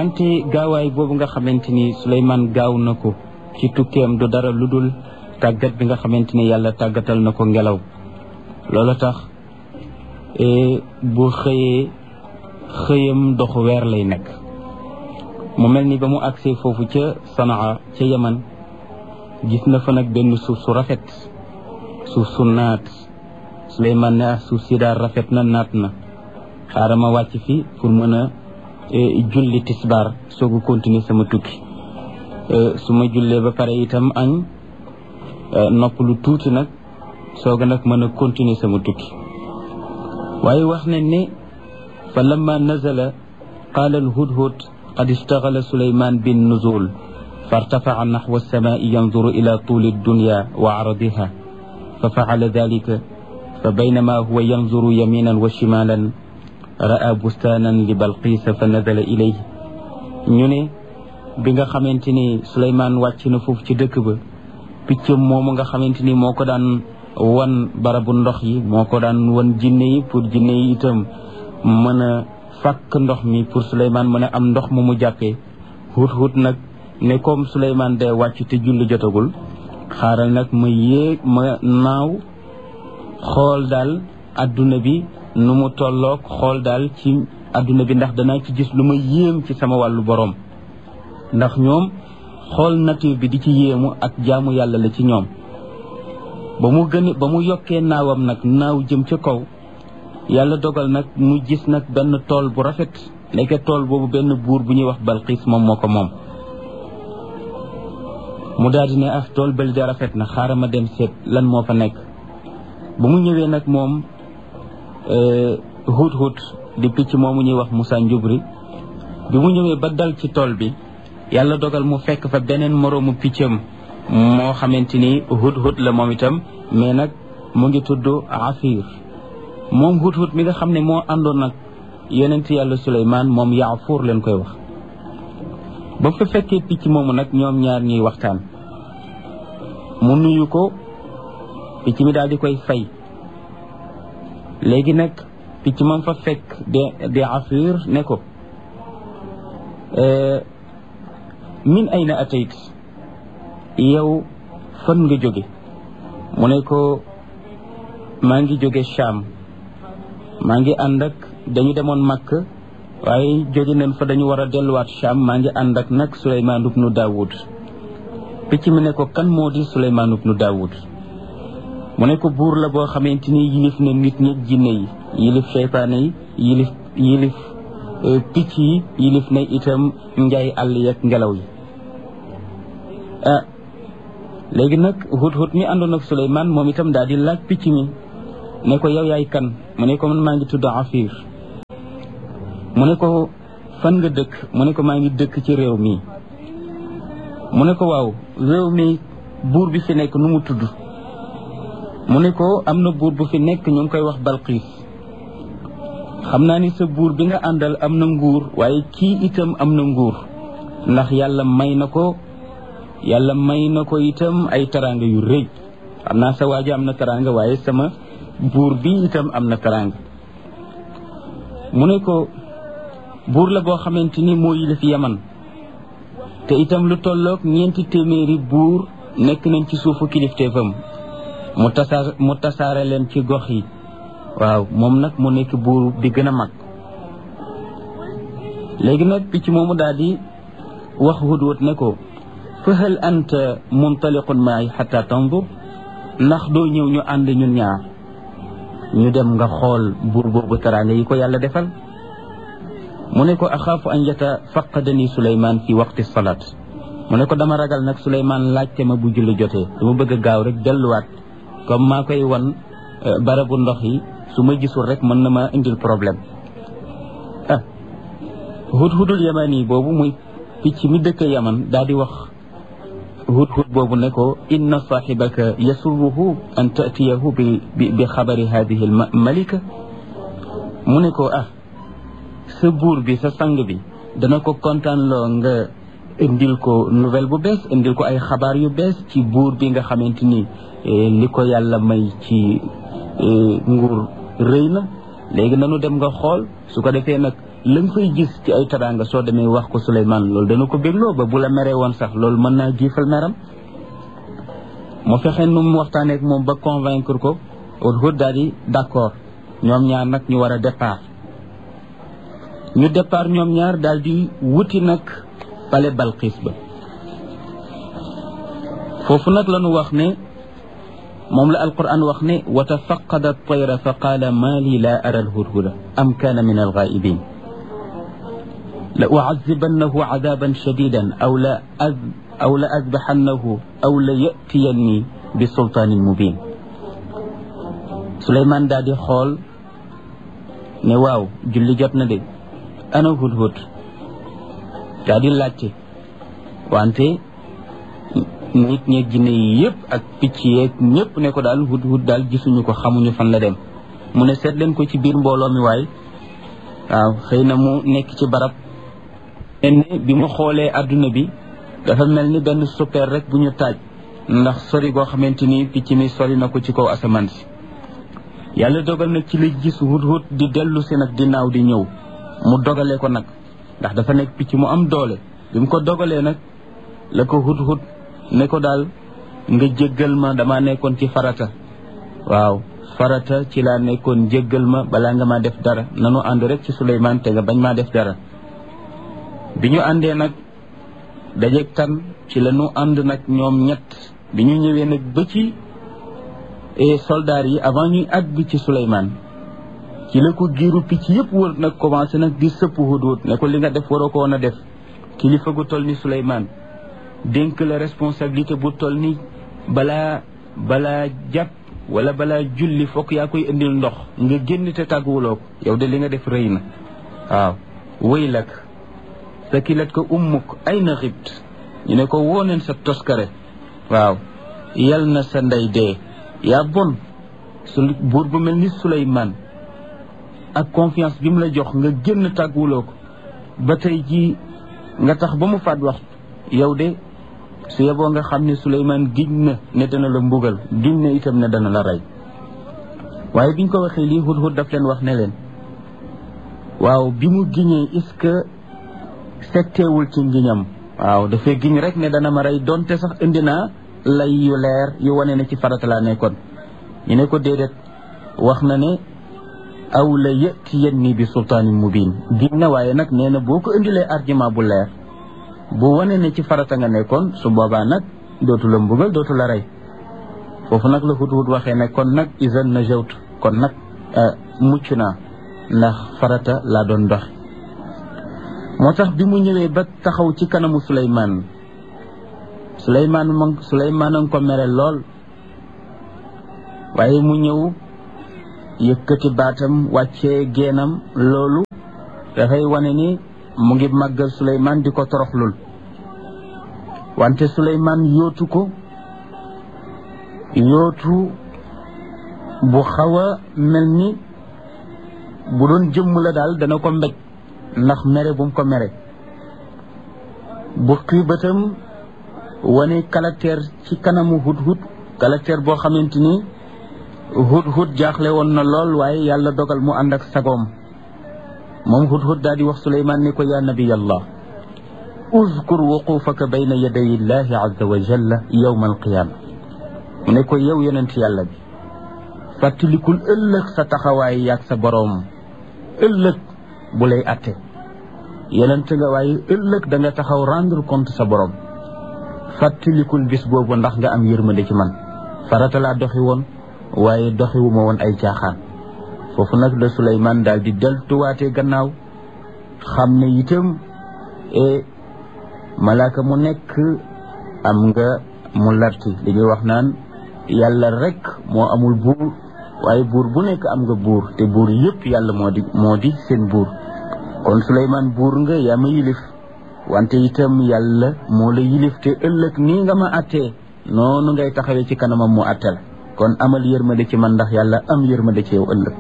wante gaawaay boobu nga xamante ni Suleymaan gaaw na ko ci tukkeem du dara lu dul tàggat bi nga xamante ni yàlla tàggatal na ko ngelaw loola tax bu xëyee xëyam doxu weer lay nekk mu mel ni ba mu agsee foofu ca Sanaa ca Yaman gis na fa nag benn suuf su rafet suuf su naat Suleymaan ne suuf si daal rafet na naat na xaaral ma wàcc fi pour mën a julli tisbaar soog a continuer sama tukki su ma jullee ba pare itam añ nopp lu tuuti nag soog a nag mën a continuer sama tukki waaye wax nañ ne fa lamma nazala qaala alhudhud qad ishtaghala Suleymaan bin nuzul fartafa'a nahwa as-samaa'i yanzuru ila tuuli ad-dunya wa 'aradiha fa fa'ala dhalika fa baynama huwa yanzuru yaminan wa shimalan ra'a bustanan li Balqiisa fa nazala ilayhi ñu ne bi nga xamante ni Suleymaan wàcc na foofu ci dëkk ba piccam moomu nga xamante ni moo ko daan wan barabu ndox yi moo ko daan wan jinne yi pour jinne yi itam mën a fàkk ndox mi pour Suleymaan mën a am ndox mu mu jàppee hut nag ne comme Suleymaan day wàcc te julli jotagul xaaral nag ma yéeg ma naaw xool daal adduna bi nu mu tolloog xool daal ci adduna bi ndax danaa ci gis lu ma yéem ci sama wàllu boroom ndax ñoom xool nature bi di ci yéemu ak jaamu yàlla la ci ñoom ba mu yokkee naawam nag naaw jëm ca kaw yàlla dogal nag mu gis nag benn tool bu rafet nekk tool boobu benn buur bu ñuy wax Balqiis moom moo ko moom mu daal di ne tool bële de rafet na xaaral ma dem seet lan moo fa nekk ba mu ñëwee nag moom hut di picc moomu ñuy wax Musaa Njubri bi mu ñëwee ba dal ci tool bi yàlla dogal mu fekk fa beneen moroomu piccam moo xamante ni hut la moom itam mais nag mu ngi tudd Afiir moom hut mi nga xam ne moo àndoon nag yonent yàlla Suleymaan moom Yaafuur leen koy wax ba fa fekkee picc moomu nag ñoom ñaar ñuy waxtaan mu nuyu ko picc mi daal di koy fay léegi nag picc moom fa fekk de Afiir ne ko min ayna atayt yow fan nga jóge mu ne ko maa ngi jóge Sham maa ngi ànd ak dañu demoon Makk waaye jóge nañ fa dañu war a delluwaat Sham maa ngi ànd ak nag Suleymaan ibnu Daawud picc mi ne ko kan moo di Suleymaan ibnu Daawud mu ne ko buur la boo xamante ni yilif na nit ñi jinne yi yilif seytaane yi yilif picc yi yilif na itam njaay àll yeeg ngelaw yi léegi nag hut mi àndoon ak Suleymaan moom itam daal di laaj picc mi ne ko yow yaay kan mu ne ko man maa ngi tudd Afiir mu ne ko fan nga dëkk mu ne ko maa ngi dëkk ci réew mi mu ne ko waaw réew mi buur bi fi nekk nu mu tudd mu ne ko am na buur bu fi nekk ñu ngi koy wax Balqiis xam naa ni sa buur bi nga àndal am na nguur waaye kii itam am na nguur ndax yàlla may na ko itam ay taraanga yu rëy xam naa sa waaji am na taraanga waaye sama buur bi itam am na taraanga mu ne ko buur la boo xamante ni moo yilif Yaman te itam lu tolloog 4 téeméeri buur nekk nañ ci suufu kilifteefam mu tasaare leen ci gox yi waaw moom nag mu nekk buur bi gën a mag léegi nag picc moomu daal di wax hudhud ne ko fa hal anta muntaliqun maay xata tandur ndax doo ñëw ñu ànd ñun ñaar ñu dem nga xool buur boobu taraanga yi ko yàlla defal mu ne ko axaafu an yatafaqadani Suleymaan fi waqti salaat mu ne ko dama ragal nag Suleymaan laajte ma bu julli jotee dama bëgg a gaaw rek delluwaat comme maa koy wan barabu ndox yi su ma gisul rek mën na ma indil problème hudhudul yamani boobu muy picc mi dëkk Yaman daal di wax hudhud boobu ne ko inna saaxibaka yasurruhu an taatiyahu bi xabari hadihi al malika mu ne ko sa buur bi sa sang bi dana ko kontaan loo nga indil ko nouvelle bu bees indil ko ay xabaar yu bees ci buur bi nga xamante ni li ko yàlla may ci nguur rëy na léegi nanu dem nga xool su ko defee nag la nga fay gis ci ay teraanga soo demee wax ko Souleymane loolu dana ko bégloo ba bu la meree woon sax loolu mën naa giifal meram mu fexe nu mu waxtaanee ak moom ba convaincre ko Hudhud daal di d'accord ñoom ñaar nag ñu war a départ ñoom ñaar daal di wuti nag palais Balqis ba foofu nag la ñu wax ne moom la alquran wax ne wa tafaqada at-tayra fa qaala ma li la ara al-hudhuda am kaana min al-ghaa'ibin la u'azzibannahu 'adaban shadidan aw la azbahannahu aw la ya'tiyanni bi sultaanin mubin Souleymane daal di xool ne waaw julli jot na de ana Hudhud daal di laajte wante nit ñeeg jinne yi yëpp ak picc yeeg ñëpp ne ko daal Hudhud daal gisuñu ko xamuñu fan la dem mu ne seet leen ko ci biir mbooloo mi waay waaw xëy na mu nekk ci barab ne bi mu xoolee adduna bi dafa mel ni benn super rek bu ñu taaj ndax sori goo xamante ni picc mi sori na ko ci kaw asamaan si yàlla dogal nag ci la gis Hudhud di dellu si nag di naaw di ñëw mu dogalee ko nag ndax dafa nekk picc mu am doole bi mu ko dogalee nag la ko Hudhud ne ko daal nga jéggal ma dama nekkoon ci farata waaw farata ci laa nekkoon jéggal ma balaa nga ma def dara nanu ànd rek ci Souleymane te nga bañ maa def dara bi ñu àndee nag dajeeg tan ci la ñu ànd nag ñoom ñett bi ñu ñëwee nag ba ci soldats yi avant ñuy àgg ci Souleymane ci la ko giiru picc yëpp wër nag commencé nag di sëpp Hudhud ne ko li nga def waroo ko woon a def kilifa gu toll ni Souleymane dénk la responsabilité bu toll ni balaa jàpp wala balaa julli fokk yaa koy indil ndox nga génn te tàgguwuloo ko yow de li nga def rëy na waaw waylak sakilat ko ummuk ay na xibt ñu ne ko wooneen sa toskare waaw yal na sa ndey dee yaa bon buur bu mel ni Souleymane ak confiance bi mu la jox nga génn tàgguwuloo ko ba tey jii nga tax ba mu faat waxtu yow de su yeboo nga xam ne Souleymane giñ na ne dana la mbugal giñ na itam ne dana la rey waaye biñ ko waxee lii Hudhud daf leen wax ne leen waaw bi mu giñee est-ce que setteewul ci ngiñam waaw dafay giñ rek ne dana ma rey donte sax indi naa lay yu leer yu wane ne ci farata laa nekkoon ñu ne ko déedéet wax na ne aw la yatiyanni bi sultaanin mubin giñ na waaye nag nee na boo ko indilee argument bu leer bu wane ne ci farata nga nekkoon su boobaa nag dootu la mbugal dootu la rey foofu nag la Hudhud waxee ne kon nag izan najawtu kon nag mucc naa ndax farata laa doon dox moo tax bi mu ñëwee ba taxaw ci kanamu Souleymane Souleymane a ngi ko mere lool waaye mu ñëw yëkkati baatam wàccee geenam loolu dafay wane ni mu ngi màggal Souleymane di ko toroxlul wante Souleymane yootu ko yootu bu xaw a mel ni bu doon jëmm la daal dana ko mbéj ndax mere bu mu ko mere bu xiibatam wane caractère ci kanamu Hudhud caractère boo xamante ni Hudhud jaaxle woon na lool waaye yàlla dogal mu ànd ak sagoom moom Hudhud daal di wax Souleymane ne ko yaa nabiyallah uzkur wuqufaka bayna yaday illahi azza wa jalla yawma alqiyama mu ne ko yow yonent yàlla bi fàttalikul ëllëg sa taxawaay yaag sa boroom ëllëg bu lay atte yonent nga waaye ëllëg da nga taxaw rendre compte sa boroom fàttalikul bis boobu ndax nga am yërmande ci man farata laa doxi woon waaye doxiwu ma woon ay caaxaan foofu nag la Souleymane daal di deltuwaatee gannaaw xam ne itam malaaka mu nekk am nga mu larti li ñuy wax naan yàlla rek moo amul buur waaye buur bu nekk am nga buur te buur yëpp yàlla moo di seen buur kon Souleymane buur nga yaa ma yilif wante itam yàlla moo la yilif te ëllëg nii nga ma attee noonu ngay taxawee ci kanamam mu atte la kon amal yërmande ci man ndax yàlla am yërmande ci yow ëllëg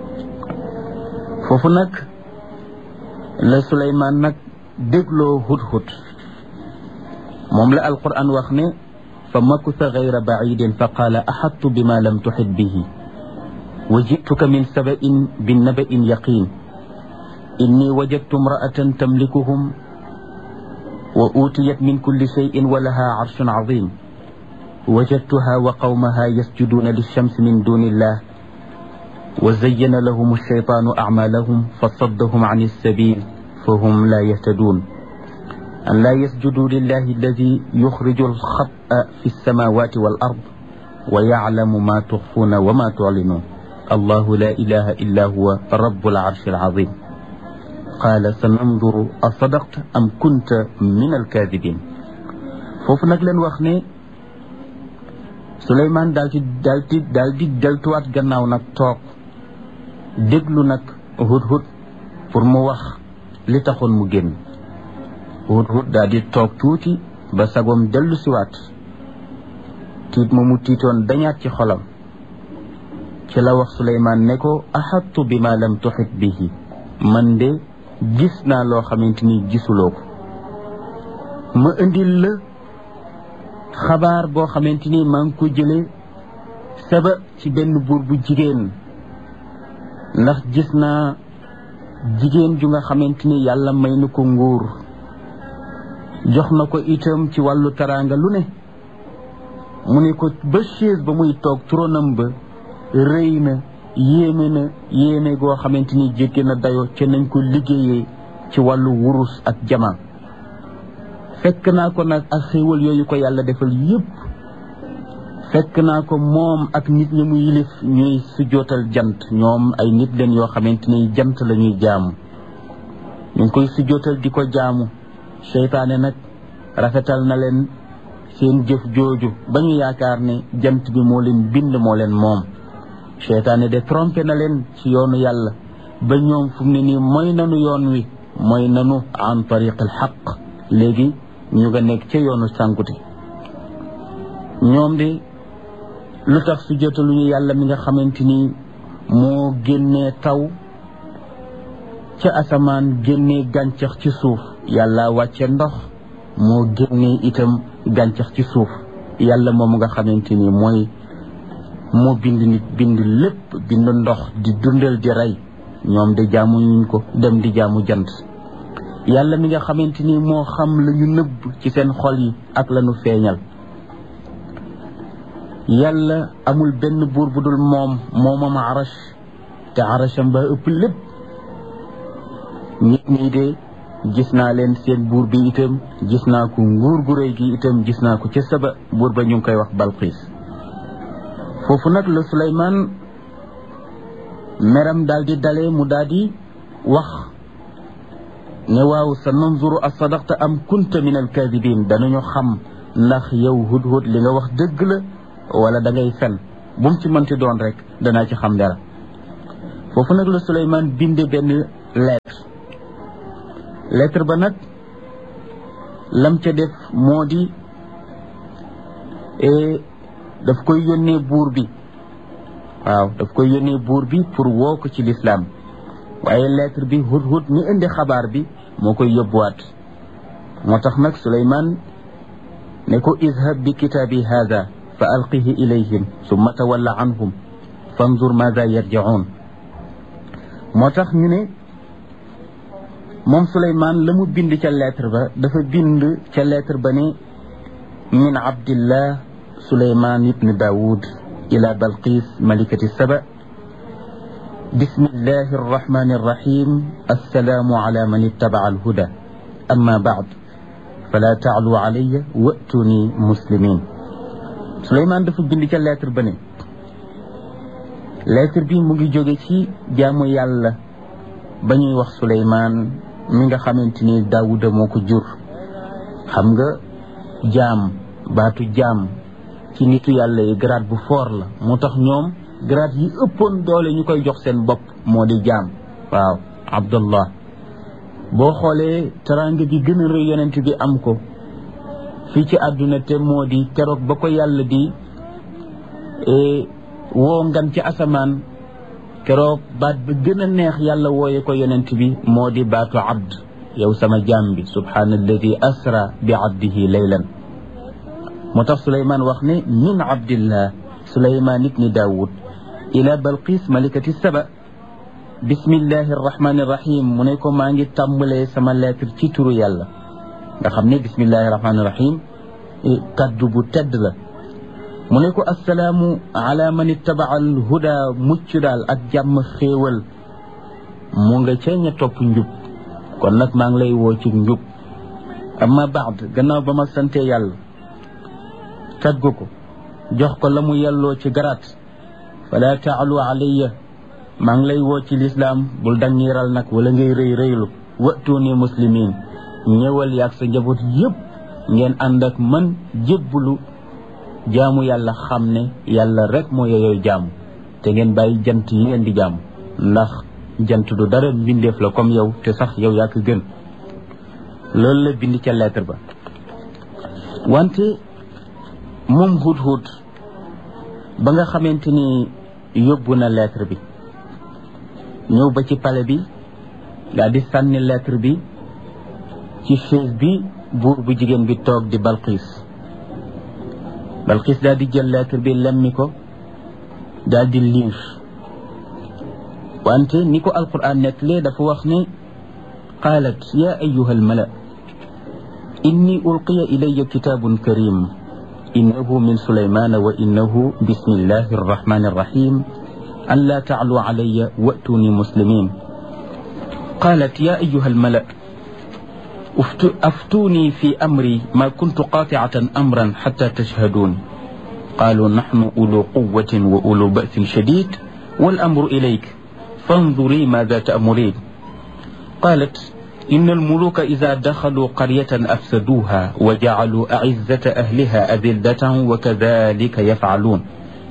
foofu nag la Souleymane nag dégloo Hudhud moom la alquran wax ne fa makutha gayra bacidin fa qaala axattu bima lam tuxit bihi wa jituka min sabain bi nabain yaqin inni wajadtu imra'atan tamlikuhum wa utiyat min kulli shay'in wa laha 'arshun 'azim wajadtuha wa qawmaha yasjuduna lish-shamsi min dunillah wa zayyana lahum ash-shaytanu a'malahum fasaddahum 'ani as-sabil fahum la yahtadun an la yasjudu lillahi alladhi yukhriju al-khab'a fi as-samawati wal-ard wa ya'lamu ma tukhfuna wa ma tu'linun allahu la ilaha illa huwa rabbul 'arshil 'azim qaala sananzuru asadaqta am kunta min al-kaadibin. foofu nag leen wax ne Suleymaan daal di deltuwaat gannaaw nag toog déglu nag Hudhud pour mu wax li taxoon mu génn. Hudhud daal di toog tuuti ba sagom dellu siwaat tiit ma mu tiitoon dañaat ci xolam ci la wax Suleymaan ne ko ahattu bi ma lam tuxit bihi man de gis naa loo xamante ni gisuloo ko ma indil la xabaar boo xamante ni maa ngi ko jëlee Saba ci benn buur bu jigéen ndax gis naa jigéen ju nga xamante ni yàlla may na ko nguur jox na ko itam ci wàllu teraanga lu ne mu ne ko ba chaise ba muy toog tronam ba rëy na yéeme goo xamante ni jéggi na dayoo ca nañ ko liggéeyee ci wàllu wurus ak jama fekk naa ko nag ak xéewal yooyu ko yàlla defal yépp fekk naa ko moom ak nit ñi mu yilif ñuy sujjootal jant ñoom ay nit leen yoo xamante ni jant la ñuy jaamu ñu ngi koy sujjootal di ko jaamu seytaane nag rafetal na leen seen jëf jooju ba ñu yaakaar ne jant bi moo leen bind moo leen moom seytaane de trompé na leen ci yoonu yàlla ba ñoom fu mu ne nii mooy nanu yoon wi mooy nanu an tariq al xaq léegi ñu nga nekk ca yoonu sànkute ñoom de lu tax su jotaluñu yàlla mi nga xamante ni moo génnee taw ca asamaan génnee gàncax ci suuf yàlla wàcce ndox moo génnee itam gàncax ci suuf yàlla moom nga xamante ni moo bind nit bind lépp bind ndox di dundal di rey ñoom de jaamu ñuñ ko dem di jaamu jant yàlla mi nga xamante ni moo xam la ñu nëbb ci seen xol yi ak la ñu feeñal yàlla amul benn buur bu dul moomam arash te arasham ba ëpp lépp nit ñi de gis naa leen seen buur bi itam gis naa ko nguur gu rëy gi itam gis naa ko ca Saba buur ba ñu ngi koy wax Balqiis foofu nag la Suleymaan meram daal di dalee mu daal di wax ne waaw sa nanzuru asadaqta am kunta min alkaadibin danañu xam ndax yow Hudhud li nga wax dëgg la wala da ngay fen bu mu ci mënti doon rek danaa ci xam dara foofu nag la Suleymaan binde benn lettre ba nag lam ca def moo di daf koy yónnee buur bi waaw daf koy yónnee buur bi pour woo ko ci lislaam waaye lettre bi Hudhud mi indi xabaar bi moo koy yóbbuwaat moo tax nag Suleymaan ne ko izhab bi kitaabi haada fa alqihi ilayhim summa tawalla anhum fanzur maada yarji'un moo tax ñu ne moom Suleymaan la mu bind ca lettre ba dafa bind ca lettre ba ne min abdillah Suleymaan ibn Daawud ila Balqiis malikati Saba bismillahi arrahmani arrahim assalaamu ala man ittaba'a alhuda amma ba'd fala ta'lu alayya wa'tuni muslimin Suleymaan dafa bind ca lettre ba ne lettre bi mu ngi jóge ci jaamu yàlla ba ñuy wax Suleymaan mi nga xamante ni Daawuda moo ko jur xam nga jaam baatu jaam ci nitu yàlla yi grade bu fort la moo tax ñoom grade yi ëppoon doole ñu koy jox seen bopp moo di jaam waaw Abdullah boo xoolee teraanga bi gën a rëy yonent bi am ko fii ci àdduna te moo di keroog ba ko yàlla di woo ngan ci asamaan keroog baat ba gën a neex yàlla wooye ko yonent bi moo di baatu abd yow sama jaam bi subhaanalladi asra bi abdihi laylan moo tax Suleymaan wax ne min abdillah Suleymaan ibni Daawud ila Balqiis malikati Saba bismillahi rahmani rahim mu ne ko maa ngi tàmbalee sama lettre ci turu yàlla nga xam ne bismillahi rahmani rahim kaddu bu tedd la mu ne ko assalaamu ala man ittabaa al huda mucc daal ak jàmm xéewal mu nga ca ña topp njub kon nag maa ngi lay woo ci njub amma baad gannaaw ba ma sante yàlla taggu ko jox ko la mu yelloo ci garaat fala taalu alayya maa ngi lay woo ci lislaam bul dangiral nag wala ngay rëy rëylu wa'tuuni muslimin ñëwal yaag sa njaboot yëpp ngeen ànd ak man jébbulu jaamu yàlla xam ne yàlla rek moo yeyooy jaamu te ngeen bàyyi jant yi ngeen di jaamu ndax jant du dara mbindeef la comme yow te sax yow yaa ko gën loolu la bind ca lettre ba wante moom Hudhud ba nga xamante ni yóbbu na lettre bi ñëw ba ci palais bi daal di sànni lettre bi ci chaise bi buur bu jigéen bi toog di Balqis daal di jël lettre bi lemmi ko daal di liir wante ni ko alquran nettalee dafa wax ne qaalat ya ayyuha almala inni ulqiya ilayya kitabun karim innahu min sulaymana wa innahu bismillahi arrahmani arrahim an la ta'lu alayya wa'tuni muslimin قالت يا أيها الملأ أفتوني في أمري ما كنت قاطعة أمرا حتى تشهدون قالوا نحن أولو قوة وأولو بأس شديد والأمر إليك فانظري ماذا تأمرين قالت إن الملوك إذا دخلوا قرية أفسدوها وجعلوا أعزة أهلها أذلة وكذلك يفعلون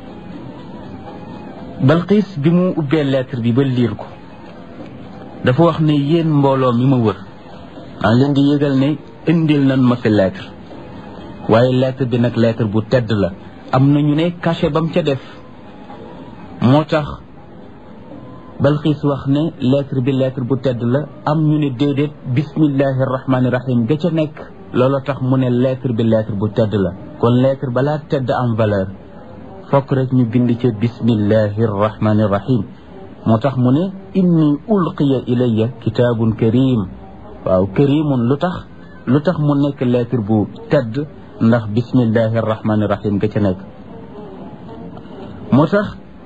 Balqis bi mu ubbee lettre bi ba liir ko dafa wax ne yéen mbooloo mi ma wër maa ngi leen di yëgal ne indil nañ ma fi lettre waaye lettre bi nag lettre bu tedd la am na ñu ne cachet bam ca def moo tax Balqis wax ne lettre bu tedd la am ñu ne déedéet bismillahi rahmaani rahim ga ca nekk loolu tax mu ne lettre bi lettre bu tedd la kon lettre balaa tedd am valeur fokk rek ñu bind ca bismillahi rahmaani rahim moo tax mu ne inni ulqiya ilayya kitaabun karim waaw karimun lu tax mu nekk lettre bu tedd ndax bismillahi rahmaani rahim ga ca nekk moo tax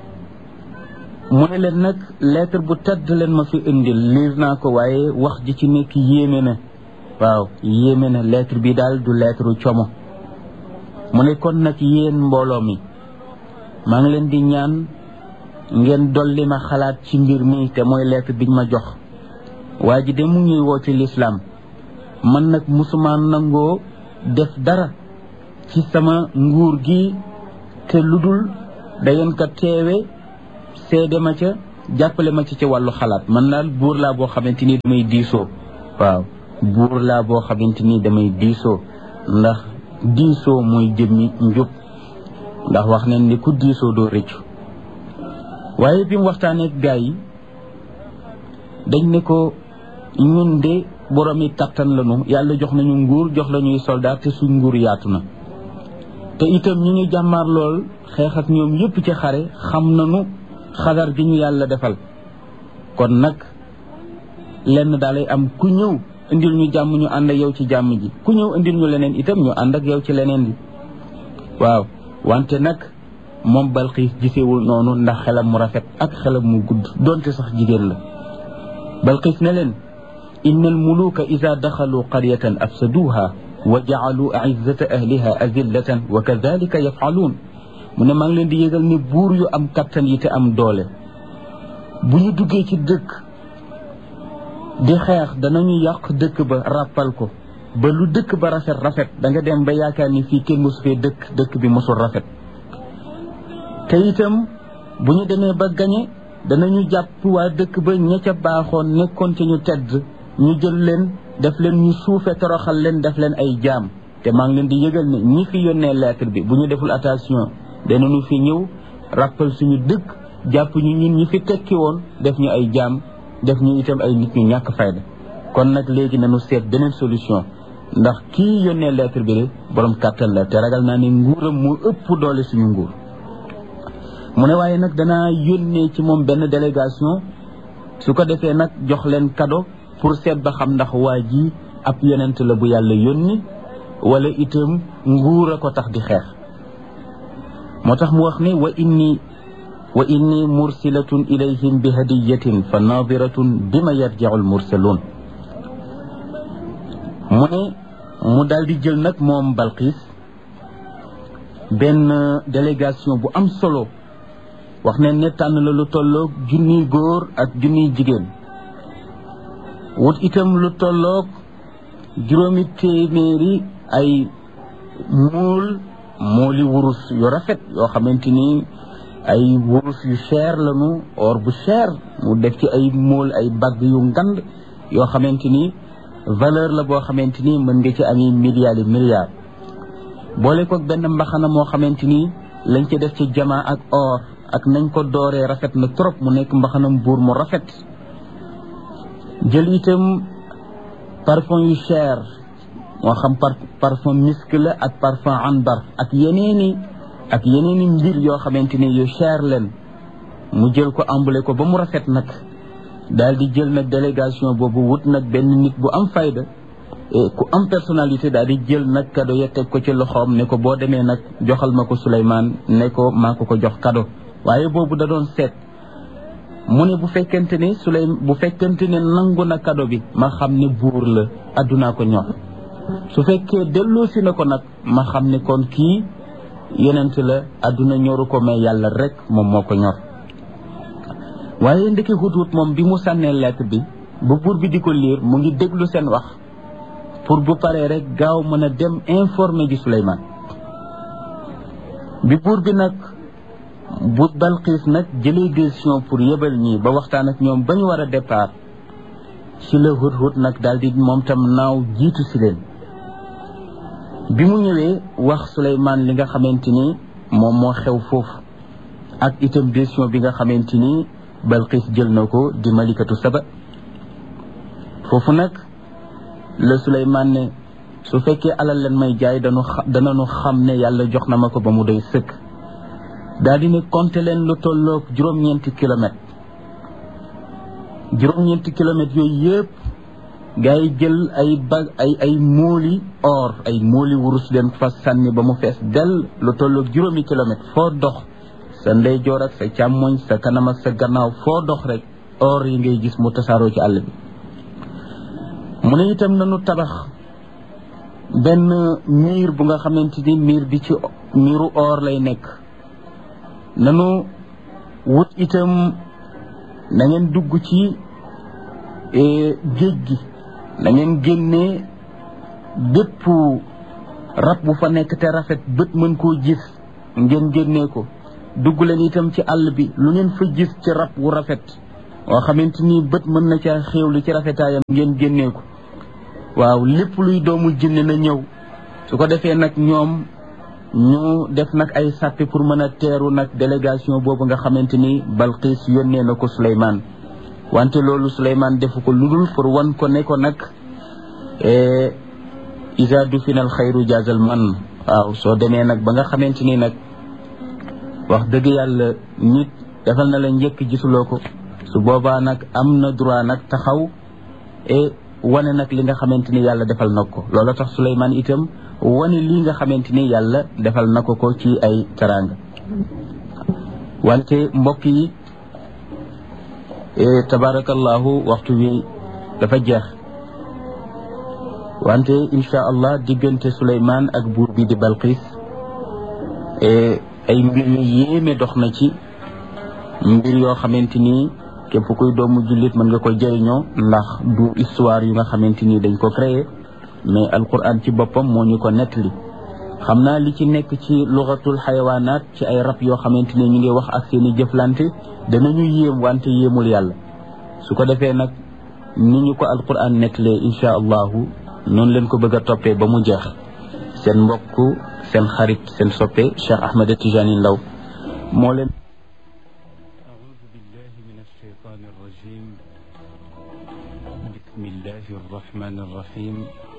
mu ne leen nag lettre bu tedd leen ma fi indil liir naa ko waaye wax ji ci nekk yéeme na waaw yéeme na lettre bi daal du lettre como mu ne kon nag yéen mbooloo mi maa ngi leen di ñaan ngeen dolli ma xalaat ci mbir mi te mooy lettre biñ ma jox waa ji de mu ngi woo ci lislaam man nag musuma nangoo def dara ci sama nguur gi te lu dul da ngeen ko teewe seede ma ca jàppale ma ci wàllu xalaat man daal buur laa boo xamante ni damay diisoo waaw buur laa boo xamante ni damay diisoo ndax diisoo mooy jëmmi njub ndax wax nañ ni ku diisoo doo rëccu waaye bi mu waxtaanee ak gaa yi dañ ne ko ñun de boroomi kattan lañu yàlla jox nañu nguur jox lañuy soldat te suñ nguur yaatu na te itam ñi ñu jàmmaar lool xeex ak ñoom yëpp ci xare xam nañu xadar gi ñu yàlla defal kon nag lenn daalay am ku ñëw indil ñu jàmm ñu ànd ak yow ci jàmm ji ku ñëw indil ñu leneen itam ñu ànd ak yow ci leneen li waaw wante nag moom Balqis gisewul noonu ndax xelam mu rafet ak xelam mu gudd donte sax jigéen la Balqis ne leen inna al muluka ida daxalu qaryatan afsaduha wa jaalu aizzata ahliha azillatan wa kadalika yafaluun mu ne maa ngi leen di yëgal ni buur yu am kattan yi te am doole bu ñu duggee ci dëkk di xeex danañu yàq dëkk ba ràppal ko ba lu dëkk ba rafet da nga dem ba yaakaar ni fii kenn mosu fee dëkk bi mosul rafet te itam bu ñu demee ba gañe danañu jàpp waa dëkk ba ña ca baaxoon nekkoon ci ñu tedd ñu jël leen def leen ñu suufe toroxal leen def leen ay jaam te maa ngi leen di yëgal ne ñi fi yónnee lettre bi bu ñu deful attention danañu fi ñëw rappal suñu dëkk jàpp ñu ñun ñi fi tekki woon def ñu ay jaam def ñu itam ay nit ñu ñàkk fayda kon nag léegi nañu seet beneen solution ndax kii yónnee lettre bi de borom kàttan la te ragal naa ne nguuram moo ëpp doole suñu nguur mu ne waaye nag danaa yónnee ci moom benn délégation su ko defee nag jox leen cadeau pour seet ba xam ndax waa ji ab yonent la bu yàlla yónni wala itam nguur a ko tax di xeex. moo tax mu wax ne wa inni mursilatun ilayhim bi hadiyatin fa nadiratun bima yarji'u al mursalun. mu ne mu daal di jël nag moom Balqis benn délégation bu am solo, wax ne tànn la lu tolloog junniy góor ak junniy jigéen, wut itam lu tolloog 6 téeméeri ay mooli wurus yu rafet yoo xamante ni ay wurus yu cher lañu, or bu cher, mu def ci ay mool ay bagg yu ngand yoo xamante ni valeur la boo xamante ni mën nga ci ami milliards boole ko benn mbaxana moo xamante ni lañ ci def ci jamaa ak or ak nañ ko dooree rafet na trop, mu nekk mbaxanam buur mu rafet. jël itam parfum yu cher, moo xam parfum misk la ak parfum anbar ak yeneeni mbir yoo xamante ni yu cher leen, mu jël ko emballé ko ba mu rafet nag, daal di jël nag délégation boobu wut nag benn nit bu am fayda ku am personnalité, daal di jël nag cadeau ya teg ko ci loxoom ne ko boo demee nag joxal ma ko Souleymane, ne ko maa ko jox cadeau. waaye boobu da doon seet, mu ne bu fekkente ne nangu na cadeau bi ma xam ne buur la, addunaa ko ñor. su fekkee delloosi na ko nag ma xam ne kon kii yonent la, adduna ñoru ko, mais yàlla rek moom moo ko ñor. waaye ndeke Hudhud moom bi mu sànnee lettre bi ba buur bi di ko liir, mu ngi déglu seen wax pour bu paree rek gaaw mën a dem informer ji Souleymane. bi buur bi nag bu Balqis nag jëlee décision pour yebal ñii ba waxtaan ak ñoom ba ñu war a départ, ci la Hudhud nag daal di moom tam naaw jiitu si leen. bi mu ñëwee wax Souleymane li nga xamante ni moom moo xew foofu ak itam décision bi nga xamante ni Balqis jël na ko di malikatu Saba. foofu nag la Souleymane ne su fekkee alal leen may jaay danañu xam ne yàlla jox na ma ko ba mu doy sëkk. daal di ne compter leen lu tolloog juróom-ñeenti kilomètres yooyu yëpp gaa yi jël ay mooli or, ay mooli wurus leen fa sànni ba mu fees del lu tolloog 6 kilomètres. foo dox sa ndeyjoor ak sa càmmoñ, sa kanam ak sa gannaaw, foo dox rek or yi ngay gis mu tasaaroo ci àll bi. mu ne itam nanu tabax benn miir bu nga xamante ni miir bi ci miiru or lay nekk. nanu wut itam na ngeen dugg ci géej gi, na ngeen génnee bépp rab bu fa nekk te rafet bët mën koo gis, ngeen génnee ko. dugg leen itam ci àll bi, lu ngeen fa gis ci rab wu rafet oo xamante ni bët mën na ca xéewlu ci rafetaayam, ngeen génnee ko. waaw, lépp luy doomu jinne na ñëw. su ko defee nag ñoom ñu def nag ay sàppe pour mën a teeru nag délégation boobu nga xamante ni Balqis yónnee na ko Souleymane. wante loolu Souleymane defu ko ludul pour wan ko ne ko nag isa du final xayru jaazal man. waaw, soo demee nag ba nga xamante ni nag wax dëgg yàlla nit defal na la njëkk gisuloo ko, su boobaa nag am na droit nag taxaw wane nag li nga xamante ni yàlla defal na ko. loolu tax Souleymane itam wane lii nga xamante ni yàlla defal na ko ci ay teraanga. wante mbokk yi tabarakallahu waxtu wi dafa jeex, wante insha allah diggante Souleymane ak buur bi di Balqis ay mbir yu yéeme dox na ci, mbir yoo xamante ni képp kuy doomu jullit mën nga ko jëriñoo, ndax du histoire yu nga xamante ni dañ ko créé, mais alquran ci boppam moo ñu ko nettali. xam naa li ci nekk ci lugatul xayawaanaat ci ay rab yoo xamante ni ñu ngi wax ak seeni jëflante danañu yéem, wante yéemul yàlla. su ko defee nag ni ñu ko alquran nettalee insha allahu noonu leen ko bëgg a toppee ba mu jeex. seen mbokk, seen xarit, seen soppe Cheikh Ahmed Tidiane Ndao moo leen. bismillahi arrahmani arrahim.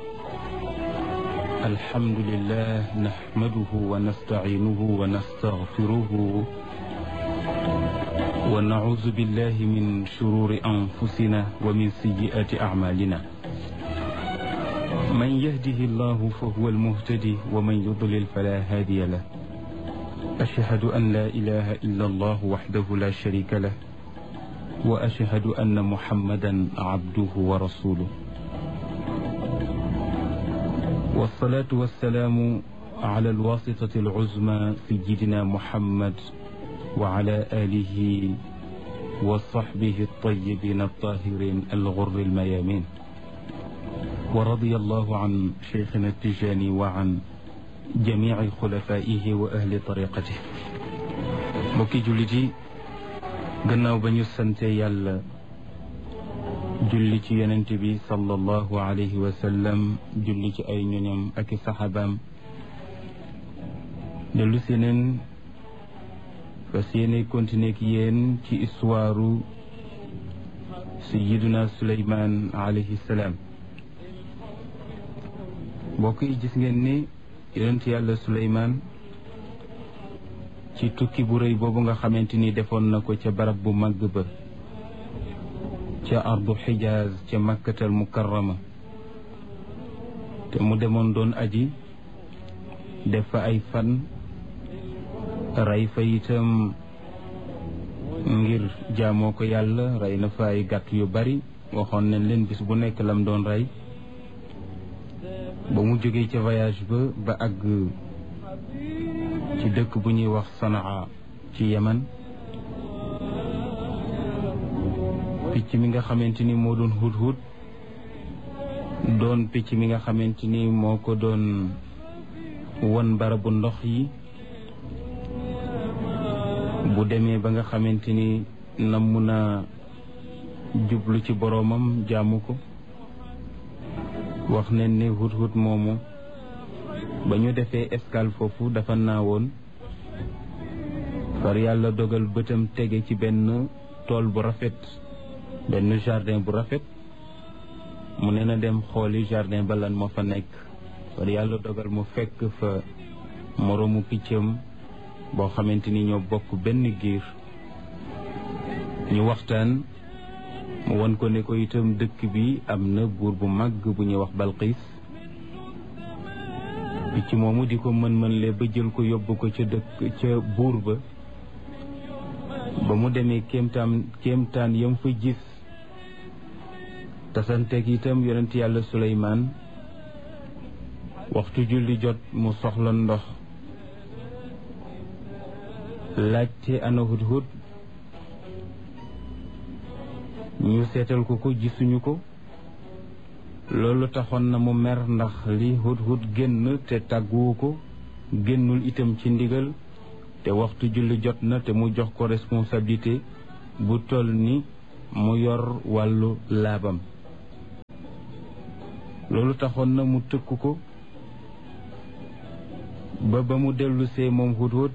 الحمد لله نحمده ونستعينه ونستغفره ونعوذ بالله من شرور أنفسنا ومن سيئات أعمالنا من يهده الله فهو المهتدي ومن يضلل فلا هادي له أشهد أن لا إله إلا الله وحده لا شريك له وأشهد أن محمدا عبده ورسوله والصلاة والسلام على الواسطة العظمى سيدنا محمد وعلى آله وصحبه الطيبين الطاهرين الغر الميامين ورضي الله عن شيخنا التجاني وعن جميع خلفائه وأهل طريقته mbokki jullit yi gannaaw ba ñu sante yàlla julli ci yonent bi sallallahu alayhi wa sallam julli ci ay ñoñam ak i saxaabaam dellu si neen fas yéene continuer ak yéen ci histoire sayyiduna Suleymaan alayhi salaam mbokk yi gis ngeen ni yonent yàlla Suleymaan ci tukki bu rëy boobu nga xamante ni defoon na ko ca barab bu màgg ba ca ardu xijaaz ca makkatal mukarrama te mu demoon doon aji def fa ay fan rey fa itam ngir jaamoo ko yàlla rey na fa ay gàtt yu bari waxoon nañ leen bis bu nekk lam doon rey ba mu jógee ca voyage ba àgg ci dëkk bu ñuy wax Sanaa ci Yemen picc mi nga xamante ni moo doon hudhud doon picc mi nga xamante ni moo ko doon won barabu ndox yi bu demee ba nga xamante ni namm na jublu ci boroomam jaamu ko wax nañ ne hudhud moomu ba ñu defee escale foofu dafa naawoon far yàlla dogal bëtam tege ci benn tool bu rafet benn jardin bu rafet mu ne na dem xooli jardin ba lan moo fa nekk far yàlla dogal mu fekk fa moroomu piccam boo xamante ni ñoo bokk benn giir ñu waxtaan mu won ko ne ko itam dëkk bi am na buur bu màgg bu ñuy wax Balqiis picc moomu di ko mën-mënle ba jël ko yóbbu ko ca buur ba mu demee kéemtaan yam fa gis tasanteeg itam yonent yàlla Suleymaan waxtu julli jot mu soxla ndox laajte ana hudhud ñu seetal ko gisuñu ko loolu taxoon na mu mer ndax li hudhud génn te tàgguwu ko génnul itam ci ndigal te waxtu julli jot na te mu jox ko responsabilité bu toll ni mu yor wàllu laabam loolu taxoon na mu tëkk ko ba mu dellusee moom hudhud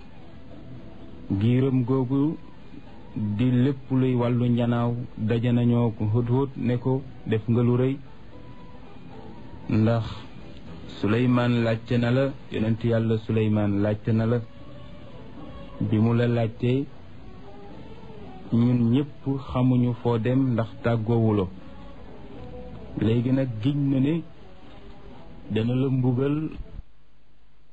giiram googu di lépp luy wàllu njanaaw daje nañoo ko hudhud ne ko def nga lu rëy ndax Suleymaan laajte na la yonent yàlla Suleymaan laajte na la bi mu la laajtee ñun ñëpp xamuñu foo dem ndax tàggoowuloo léegi nag giñ na ne dana la mbugal